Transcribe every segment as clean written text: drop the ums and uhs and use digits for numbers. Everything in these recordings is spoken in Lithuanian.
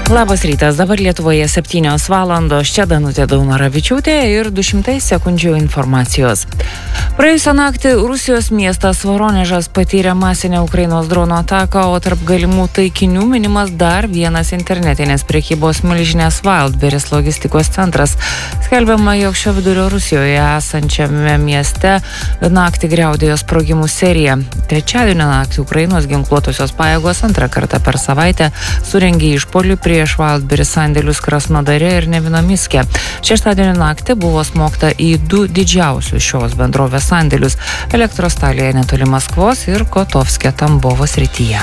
Labas rytas, dabar Lietuvoje 7 valandos, čia Danutė Daunoravičiūtė ir 200 sekundžių informacijos. Praėjusią naktį Rusijos miestas Voronežas patyrė masinę Ukrainos drono ataką, o tarp galimų taikinių minimas dar vienas internetinės prekybos milžinės Wildberries logistikos centras. Skelbiama, jog šio vidurio Rusijoje esančiame mieste naktį griaudėjo sprogimų serija. Trečiadienio naktį Ukrainos ginkluotosios pajėgos antrą kartą per savaitę surengė išpuolį prieš Wildberries sandėlius Krasnodare ir Nevinomiske. Šeštadienio naktį buvo smogta į 2 didžiausius šios bendrovės sandėlius – Elektrostalėje netoli Maskvos ir Kotovske Tambovo srityje.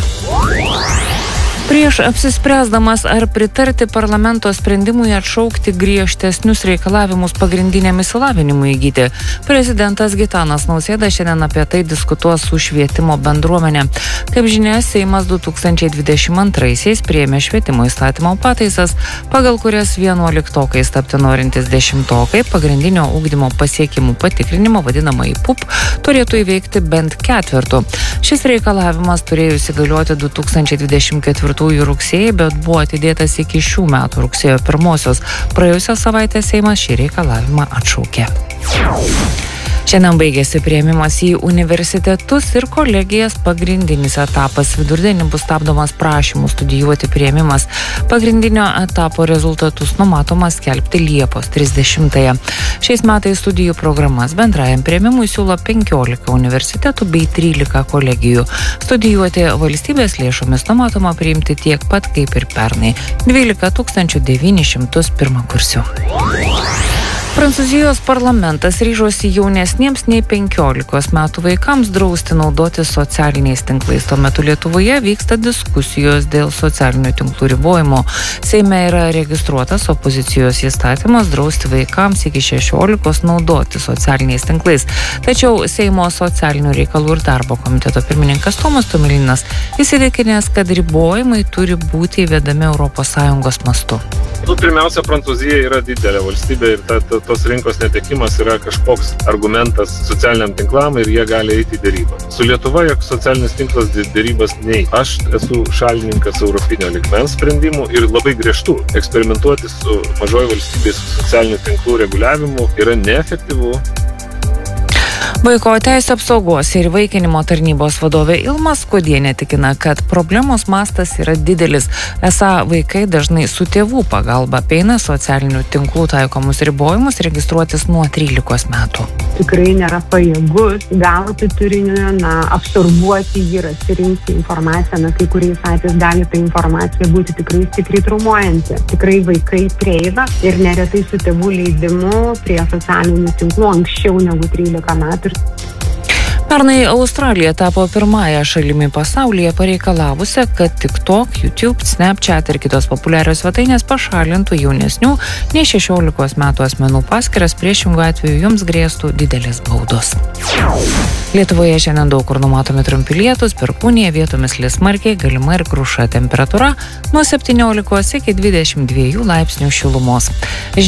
Prieš apsispręsdamas ar pritarti parlamento sprendimui atšaukti griežtesnius reikalavimus pagrindiniam išsilavinimui įgyti, prezidentas Gitanas Nausėda šiandien apie tai diskutuos su švietimo bendruomenė. Kaip žinia, Seimas 2022-aisiais priėmė švietimo įstatymo pataisas, pagal kurias 11-okais tapti norintys 10-okai pagrindinio ugdymo pasiekimų patikrinimo, vadinamąjį PUP, turėtų įveikti bent ketvirtu. Šis reikalavimas turėjo įsigalioti 2024 rugsėjį, bet buvo atidėtas iki šių metų rugsėjo 1. Praėjusią savaitę Seimas šį reikalavimą atšaukė. Šiandien baigėsi priėmimas į universitetus ir kolegijas. Pagrindinis etapas vidurdienį bus stabdomas prašymų studijuoti priėmimas. Pagrindinio etapo rezultatus numatoma skelbti Liepos 30-ąją. Šiais metais studijų programas bendrajam priėmimui siūlo 15 universitetų bei 13 kolegijų. Studijuoti valstybės lėšomis numatoma priimti tiek pat kaip ir pernai – 12 900 pirmakursių. Prancūzijos parlamentas ryžosi jaunesniems nei 15 metų vaikams drausti naudoti socialiniais tinklais. Tuo metu Lietuvoje vyksta diskusijos dėl socialinių tinklų ribojimo. Seime yra registruotas opozicijos įstatymas drausti vaikams iki 16 naudoti socialiniais tinklais. Tačiau Seimo socialinių reikalų ir darbo komiteto pirmininkas Tomas Tomilinas įsitikinęs, kad ribojimai turi būti įvedami ES mastu. Pirmiausia, Prancūzija yra didelė valstybė ir tos rinkos netekimas yra kažkoks argumentas socialiniam tinklam ir jie gali eiti į dėrybą. Su Lietuva, jog socialinis tinklas dėrybas nei. Aš esu šalininkas europinio lygmens sprendimų ir labai griežtų. Eksperimentuoti su mažoji valstybės socialinių tinklų reguliavimu yra neefektyvu. Vaiko teisių apsaugos ir įvaikinimo tarnybos vadovė Ilma Skuodienė tikina, kad problemos mastas yra didelis. Esą vaikai dažnai su tėvų pagalba apeina socialinių tinklų taikomus ribojimus registruotis nuo 13 metų. Tikrai nėra pajėgus gauti turinio, absorbuoti jį ir atsirinkti informaciją, kai kuriais atvejais gali ta informacija būti tikrai stipriai traumuojanti. Tikrai vaikai prieina ir neretai su tėvų leidimu prie socialinių tinklų anksčiau negu 13 metų. Pernai Australija tapo pirmąją šalimi pasaulyje pareikalavusią, kad TikTok, YouTube, Snapchat ir kitos populiarios svetainės pašalintų jaunesnių nei 16 metų asmenų paskyras, priešingų atveju joms grėstų didelės baudos. Lietuvoje šiandien daug kur numatomi trumpi lietūs, perkūnija, vietomis lis smarkiai, galima ir kruša, temperatūra nuo 17 iki 22 laipsnių šilumos.